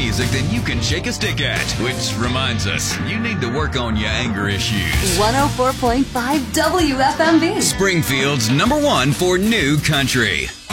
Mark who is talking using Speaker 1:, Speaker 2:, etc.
Speaker 1: music than you can shake a stick at. Which reminds us, you need to work on your anger issues.
Speaker 2: 104.5 WFMB.
Speaker 1: Springfield's #1 for new country.